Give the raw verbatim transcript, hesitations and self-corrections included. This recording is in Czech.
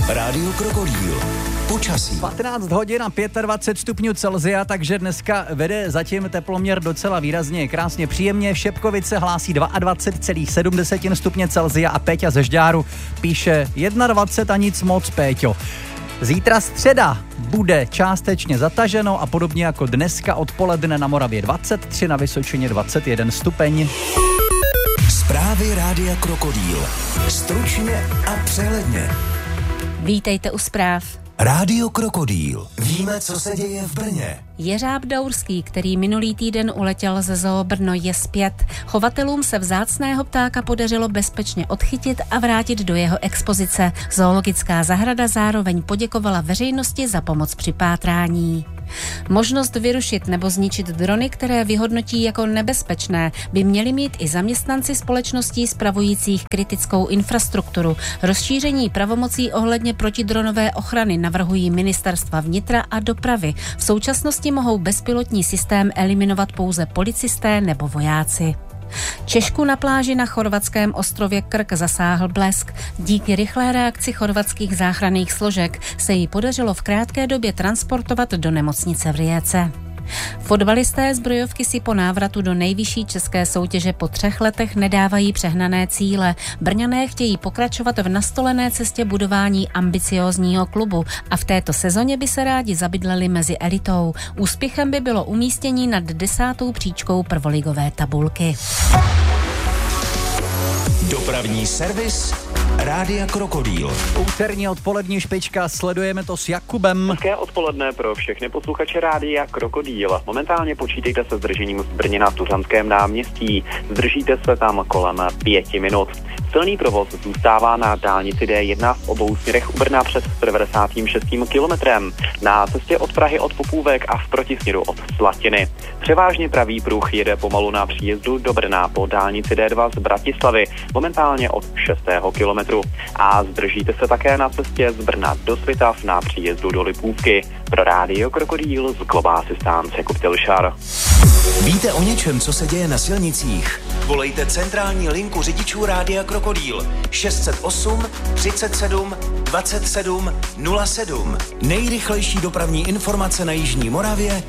Rádio Krokodýl. Počasí. patnáct hodin a dvacet pět stupňů Celsia, takže dneska vede zatím teploměr docela výrazně, krásně příjemně. Šepkovice hlásí dvacet dva celá sedm stupně Celsia a Péťa ze Žďáru píše dvacet jedna a nic moc, Péťo. Zítra středa bude částečně zataženo a podobně jako dneska odpoledne na Moravě dvacet tři, na Vysočině dvacet jeden stupeň. Zprávy Rádia Krokodýl. Stručně a přehledně. Vítejte u zpráv. Rádio Krokodýl. Víme, co se děje v Brně. Jeřáb Daurský, který minulý týden uletěl ze Zoo Brno, je zpět. Chovatelům se vzácného ptáka podařilo bezpečně odchytit a vrátit do jeho expozice. Zoologická zahrada zároveň poděkovala veřejnosti za pomoc při pátrání. Možnost vyrušit nebo zničit drony, které vyhodnotí jako nebezpečné, by měli mít i zaměstnanci společností spravujících kritickou infrastrukturu. Rozšíření pravomocí ohledně protidronové ochrany navrhují ministerstva vnitra a dopravy. V současnosti mohou bezpilotní systém eliminovat pouze policisté nebo vojáci. Češku na pláži na chorvatském ostrově Krk zasáhl blesk. Díky rychlé reakci chorvatských záchranných složek se jí podařilo v krátké době transportovat do nemocnice v Rijece. Fotbalisté zbrojovky si po návratu do nejvyšší české soutěže po třech letech nedávají přehnané cíle. Brňané chtějí pokračovat v nastolené cestě budování ambiciózního klubu a v této sezóně by se rádi zabydleli mezi elitou. Úspěchem by bylo umístění nad desátou příčkou prvoligové tabulky. Dopravní servis Rádia Krokodýl. Úterní odpolední špička, sledujeme to s Jakubem. Hezké odpoledne pro všechny posluchače Rádia Krokodýl. Momentálně počítejte se zdržením z Brně na Tuřanském náměstí. Zdržíte se tam kolem pěti minut. Silný provoz zůstává na dálnici D jedna v obou směrech u Brna před devadesátým šestým kilometrem. Na cestě od Prahy od Popůvek a v protisměru od Slatiny. Převážně pravý pruh jede pomalu na příjezdu do Brna po dálnici D dva z Bratislavy, momentálně od šestého kilometru. A zdržíte se také na cestě z Brna do Svitav na příjezdu do Lipůvky. Pro Rádio Krokodýl z Globásy stánce Jakub Tilšar. Víte o něčem, co se děje na silnicích? Volejte centrální linku řidičů Rádia Krokodýl šest set osm třicet sedm dvacet sedm nula sedm. Nejrychlejší dopravní informace na jižní Moravě